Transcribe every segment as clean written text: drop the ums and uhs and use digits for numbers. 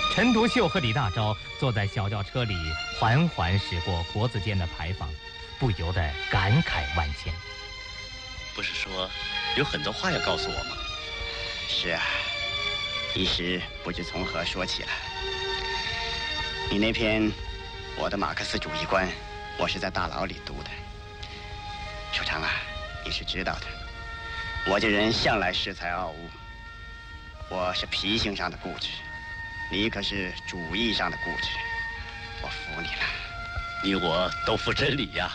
陈独秀和李大钊坐在小轿车里，缓缓驶过国子监的牌坊，不由得感慨万千。 不是说有很多话要告诉我吗？ 是啊，一时不知从何说起了。你那篇《我的马克思主义观》，我是在大牢里读的。守常啊，你是知道的，我这人向来恃才傲物，我是脾性上的固执，你可是主义上的固执，我服你了。 你我都服真理呀。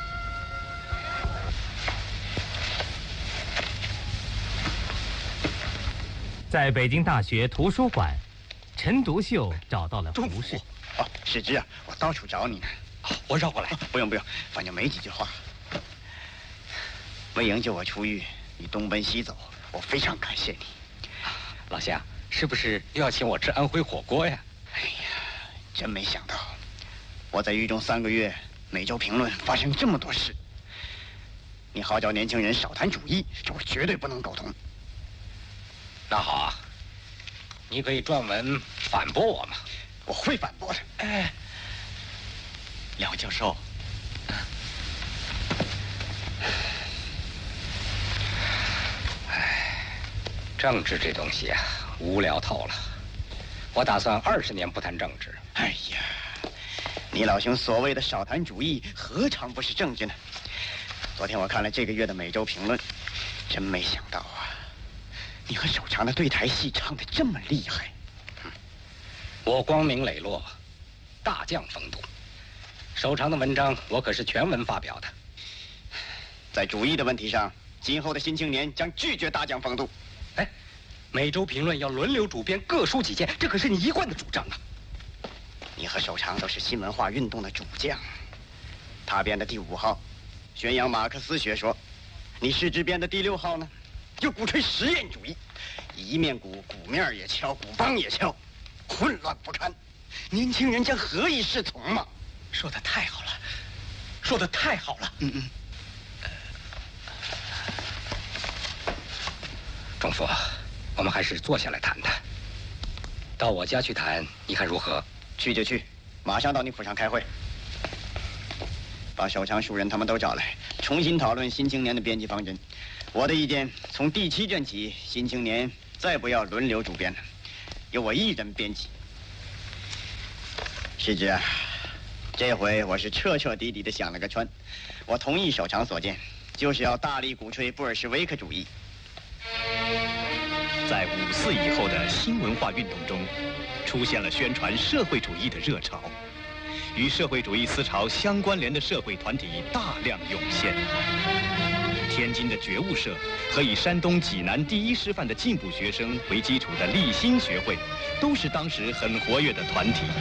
在北京大学图书馆，陈独秀找到了胡适。 哦，世之啊，我到处找你呢。 我绕过来。 不用，反正没几句话。为营救我出狱，你东奔西走，我非常感谢你。 老乡，是不是又要请我吃安徽火锅呀？ 哎呀，真没想到，我在狱中3个月，《每周评论》发生这么多事。你号召年轻人少谈主义，这我绝对不能苟同。 那好啊，你可以撰文反驳我嘛。 我会反驳的。 哎，两位教授， 政治这东西啊，无聊透了。我打算20年不谈政治。 哎呀，你老兄所谓的少谈主义，何尝不是政治呢？昨天我看了这个月的《每周评论》，真没想到啊，你和守常的对台戏唱得这么厉害。 我光明磊落，大将风度。守常的文章我可是全文发表的。 在主义的问题上，今后的新青年将拒绝大将风度。 哎，每周评论要轮流主编，各抒己见，这可是你一贯的主张啊。 你和守常都是新文化运动的主将，他编的第5号宣扬马克思学说，你世之编的第6号呢，又鼓吹实验主义，一面鼓面也敲，鼓梆也敲，混乱不堪，年轻人将何以适从嘛？ 说得太好了，说得太好了。 仲父，我们还是坐下来谈谈。到我家去谈，你看如何？ 去就去，马上到你府上开会，把守常、树人他们都找来，重新讨论《新青年》的编辑方针。我的意见，从第7卷起，《新青年》再不要轮流主编了，由我一人编辑。世之啊，这回我是彻彻底底的想了个穿。我同意守常所见，就是要大力鼓吹布尔什维克主义。 在54以后的新文化运动中，出现了宣传社会主义的热潮，与社会主义思潮相关联的社会团体大量涌现。天津的觉悟社和以山东济南第一师范的进步学生为基础的立新学会，都是当时很活跃的团体。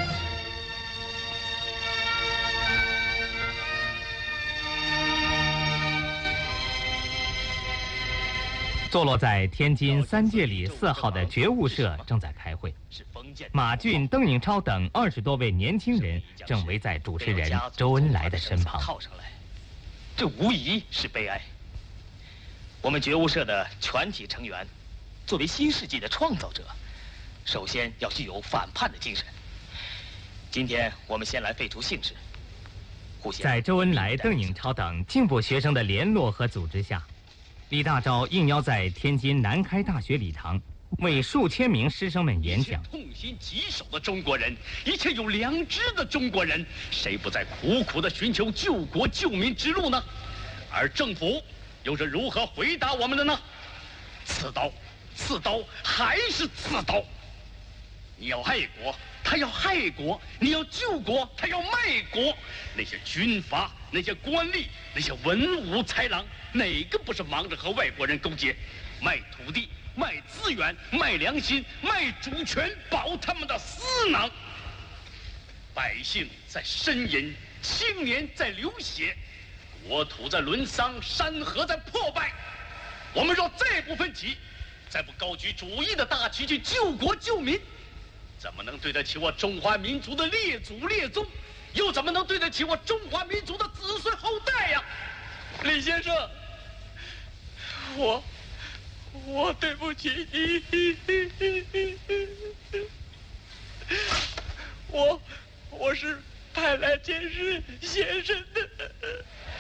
坐落在天津3界里4号的觉悟社正在开会，马俊、邓颖超等20多位年轻人正围在主持人周恩来的身旁。 套上来，这无疑是悲哀。我们觉悟社的全体成员，作为新世纪的创造者，首先要具有反叛的精神。今天我们先来废除姓氏， 在周恩来、邓颖超等进步学生的联络和组织下，李大钊应邀在天津南开大学礼堂为数千名师生们演讲。 痛心疾首的中国人，一切有良知的中国人，谁不在苦苦地寻求救国救民之路呢？而政府又是如何回答我们的呢？刺刀，刺刀，还是刺刀。你要爱国，他要害国；你要救国，他要卖国。那些军阀，那些官吏，那些文武才郎，哪个不是忙着和外国人勾结，卖土地、卖资源、卖良心、卖主权，保他们的私囊？百姓在呻吟，青年在流血，国土在沦丧，山河在破败。我们若再不奋起，再不高举主义的大旗去救国救民，怎么能对得起我中华民族的列祖列宗？又怎么能对得起我中华民族的子孙后代呀？李先生，我对不起你。 是派来监视先生的。